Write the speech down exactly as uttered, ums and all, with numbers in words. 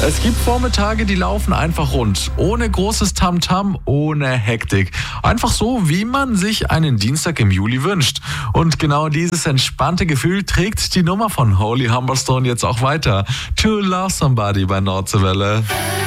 Es gibt Vormittage, die laufen einfach rund. Ohne großes Tamtam, ohne Hektik. Einfach so, wie man sich einen Dienstag im Juli wünscht. Und genau dieses entspannte Gefühl trägt die Nummer von Holy Humberstone jetzt auch weiter. To Love Somebody bei Nordseewelle.